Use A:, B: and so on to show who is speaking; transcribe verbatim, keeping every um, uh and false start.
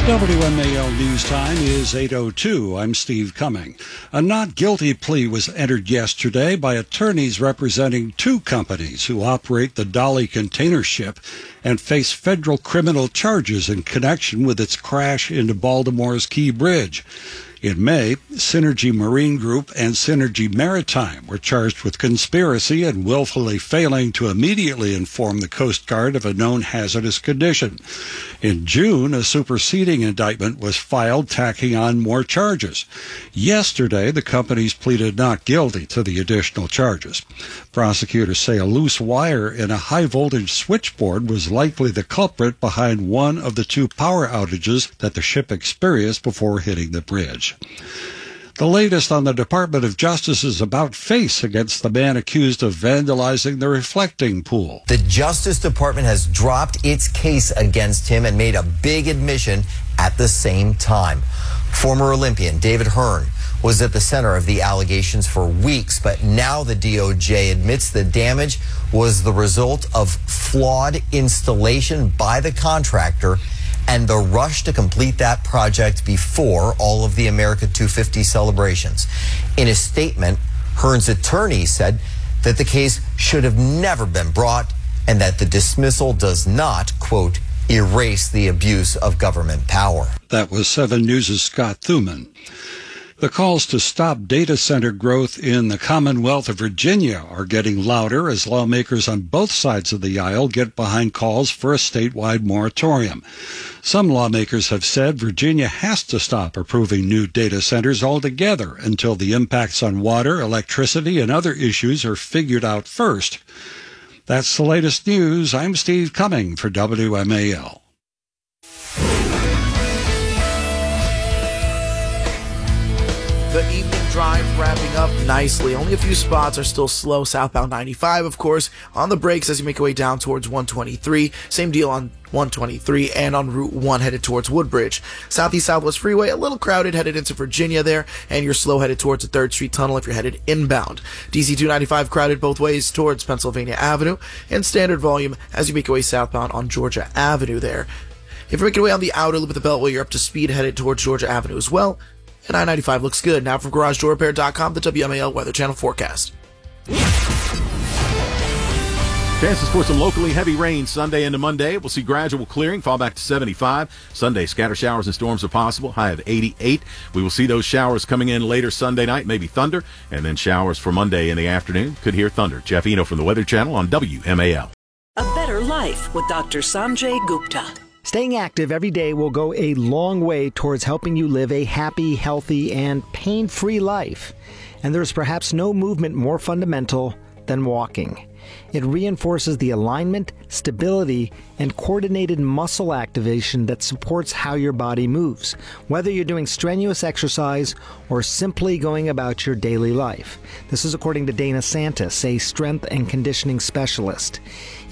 A: W M A L News Time is eight oh two. I'm Steve Cumming. A not guilty plea was entered yesterday by attorneys representing two companies who operate the Dolly container ship and face federal criminal charges in connection with its crash into Baltimore's Key Bridge. In May, Synergy Marine Group and Synergy Maritime were charged with conspiracy and willfully failing to immediately inform the Coast Guard of a known hazardous condition. In June, a superseding indictment was filed, tacking on more charges. Yesterday, the companies pleaded not guilty to the additional charges. Prosecutors say a loose wire in a high-voltage switchboard was likely the culprit behind one of the two power outages that the ship experienced before hitting the bridge. The latest on the Department of Justice's about-face against the man accused of vandalizing the reflecting pool.
B: The Justice Department has dropped its case against him and made a big admission at the same time. Former Olympian David Hearn was at the center of the allegations for weeks, but now the D O J admits the damage was the result of flawed installation by the contractor and the rush to complete that project before all of the America two fifty celebrations. In a statement, Hearn's attorney said that the case should have never been brought and that the dismissal does not, quote, erase the abuse of government power.
A: That was seven News' Scott Thuman. The calls to stop data center growth in the Commonwealth of Virginia are getting louder as lawmakers on both sides of the aisle get behind calls for a statewide moratorium. Some lawmakers have said Virginia has to stop approving new data centers altogether until the impacts on water, electricity, and other issues are figured out first. That's the latest news. I'm Steve Cumming for W M A L.
C: The evening drive wrapping up nicely. Only a few spots are still slow. Southbound ninety-five, of course, on the brakes as you make your way down towards one twenty-three. Same deal on one twenty-three and on Route one headed towards Woodbridge. Southeast Southwest Freeway, a little crowded headed into Virginia there, and you're slow headed towards the third Street Tunnel if you're headed inbound. D C two ninety-five crowded both ways towards Pennsylvania Avenue, and standard volume as you make your way southbound on Georgia Avenue there. If you're making your way on the outer loop of the Beltway, you're up to speed headed towards Georgia Avenue as well. And I ninety-five looks good. Now from Garage Door Repair dot com, the W M A L Weather Channel forecast.
D: Chances for some locally heavy rain Sunday into Monday. We'll see gradual clearing, fall back to seventy-five. Sunday, scatter showers and storms are possible, high of eighty-eight. We will see those showers coming in later Sunday night, maybe thunder, and then showers for Monday in the afternoon. Could hear thunder. Jeff Eno from the Weather Channel on W M A L.
E: A better life with Doctor Sanjay Gupta.
F: Staying active every day will go a long way towards helping you live a happy, healthy, and pain-free life. And there's perhaps no movement more fundamental than walking. It reinforces the alignment, stability, and coordinated muscle activation that supports how your body moves, whether you're doing strenuous exercise or simply going about your daily life. This is according to Dana Santis, a strength and conditioning specialist.